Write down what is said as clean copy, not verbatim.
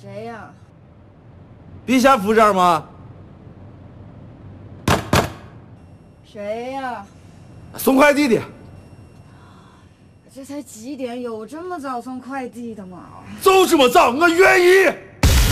谁呀？ 陛下府这儿吗？ 谁呀？ 送快递的。 这才几点，有这么早送快递的吗？ 就这么早，我愿意。